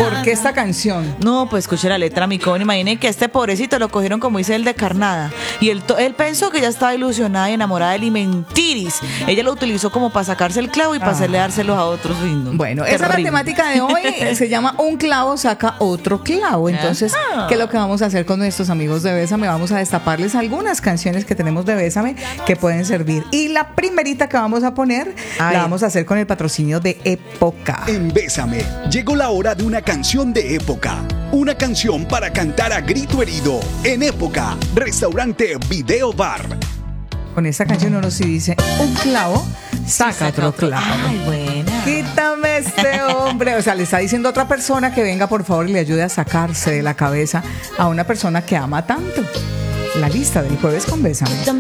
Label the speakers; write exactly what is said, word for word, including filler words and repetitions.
Speaker 1: ¿Por qué esta canción?
Speaker 2: No, pues escuche la letra, mi coven. Imaginen que a este pobrecito lo cogieron como dice el de carnada. Y él, to- él pensó que ella estaba ilusionada y enamorada de él y mentiris. Ella lo utilizó como para sacarse el clavo y para
Speaker 1: Ah.
Speaker 2: hacerle dárselos a otros. Uy, no,
Speaker 1: Bueno, esa es la
Speaker 2: terrible.
Speaker 1: temática de hoy. Se llama Un clavo saca otro clavo. Entonces,
Speaker 2: Ajá.
Speaker 1: ¿qué es lo que vamos a hacer con nuestros amigos de Bésame? Vamos a destaparles algunas canciones que tenemos de Bésame que pueden servir. Y la primerita que vamos a poner,
Speaker 2: A
Speaker 1: la
Speaker 2: ver.
Speaker 1: vamos a hacer con el patrocinio de Época.
Speaker 3: En Bésame, llegó la hora de una canción de época. Una canción para cantar a grito herido. En Época, restaurante Video Bar.
Speaker 1: Con esta canción uno sí dice, un clavo saca otro clavo.
Speaker 2: Ay, buena.
Speaker 1: Quítame este hombre. O sea, le está diciendo a otra persona que venga por favor y le ayude a sacarse de la cabeza a una persona que ama tanto. La lista del jueves con Bésame.